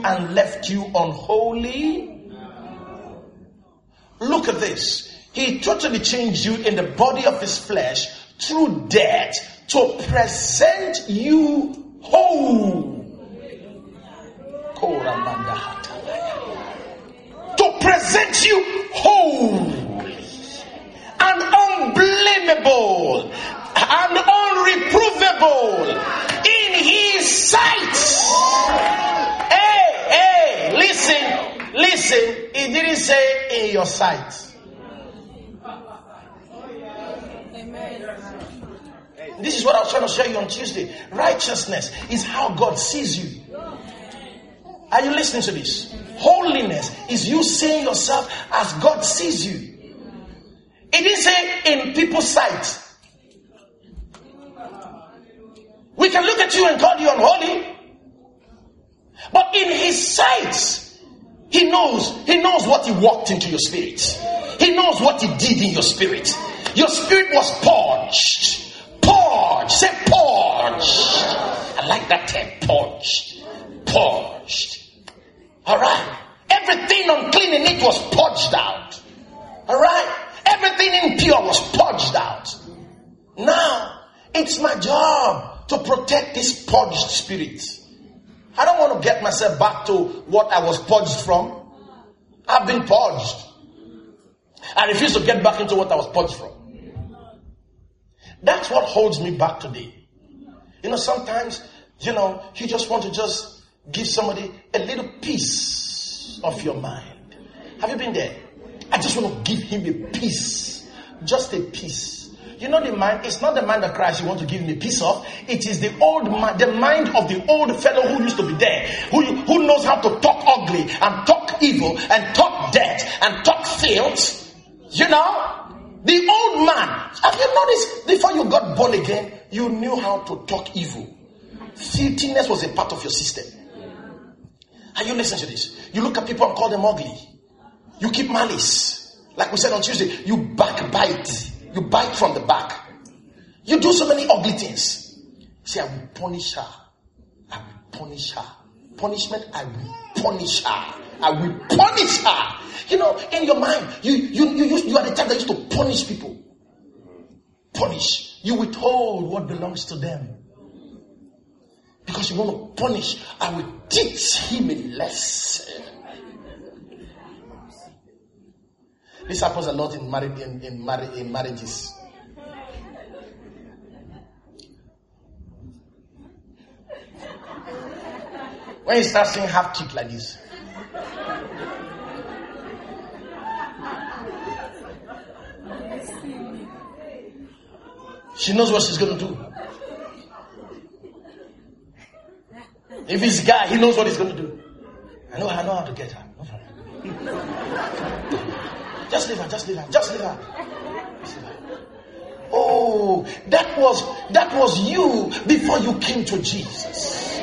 and left you unholy? Look at this. He totally changed you in the body of his flesh through death to present you whole. To present you holy and unblameable and unreprovable in his sight. Hey, listen. He didn't say in your sight. This is what I was trying to show you on Tuesday. Righteousness is how God sees you. Are you listening to this? Holiness is you seeing yourself as God sees you. It didn't say in people's sight. We can look at you and call you unholy. But in his sight, he knows what he walked into your spirit. He knows what he did in your spirit. Your spirit was purged. Purged. Say purged. I like that term. Purged. Purged. Alright. Everything unclean in it was purged out. Alright. Everything impure was purged out. Now, it's my job to protect this purged spirit. I don't want to get myself back to what I was purged from. I've been purged. I refuse to get back into what I was purged from. That's what holds me back today. Sometimes, you just want to just give somebody a little piece of your mind. Have you been there? I just want to give him a piece. Just a piece. The mind, it's not the mind of Christ you want to give him a piece of. It is the old mind, the mind of the old fellow who used to be there. Who knows how to talk ugly and talk evil and talk death and talk filth. The old man. Have you noticed before you got born again, you knew how to talk evil. Filthiness was a part of your system. Are you listening to this? You look at people and call them ugly. You keep malice. Like we said on Tuesday, you backbite. You bite from the back. You do so many ugly things. Say, I will punish her. I will punish her. Punishment, I will punish her. I will punish her. In your mind, you are the type that used to punish people. Punish. You withhold what belongs to them. Because you want to punish. I will teach him a lesson. This happens a lot in marriages. When you start saying half cheek like this, she knows what she's going to do. If it's a guy, he knows what he's going to do. I know how to get her. No problem. Just leave her. Oh, that was you before you came to Jesus.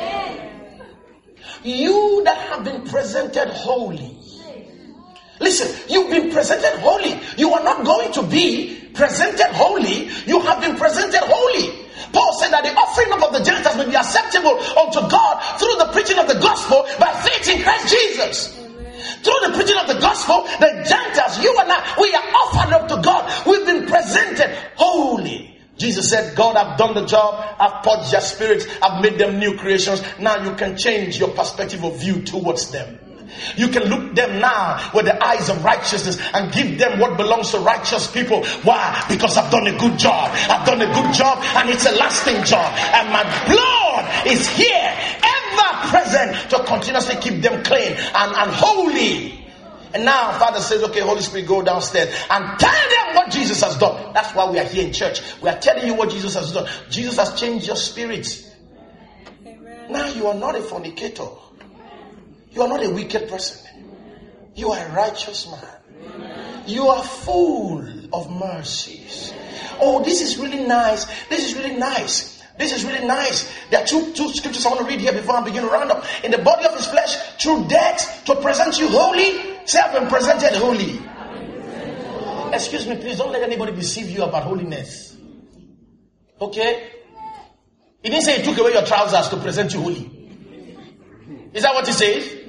You that have been presented holy. Listen, you've been presented holy. You are not going to be presented holy. You have been presented holy. Paul said that the offering of the Gentiles may be acceptable unto God through the preaching of the gospel by faith in Christ Jesus. Through the preaching of the gospel, the Gentiles, you and I, we are offered up to God. We've been presented holy. Jesus said, God, I've done the job. I've purged their spirits. I've made them new creations. Now you can change your perspective of view towards them. You can look them now with the eyes of righteousness and give them what belongs to righteous people. Why? Because I've done a good job. I've done a good job and it's a lasting job. And my blood is here, ever present, to continuously keep them clean and holy. And now Father says, okay, Holy Spirit, go downstairs and tell them what Jesus has done. That's why we are here in church. We are telling you what Jesus has done. Jesus has changed your spirit. Amen. Now you are not a fornicator. You are not a wicked person. You are a righteous man. You are full of mercies. Oh, this is really nice. This is really nice. This is really nice. There are two scriptures I want to read here before I begin to round up. In the body of his flesh, through death, to present you holy. Say, I've been presented holy. Excuse me, please don't let anybody deceive you about holiness. Okay? He didn't say he took away your trousers to present you holy. Is that what he says?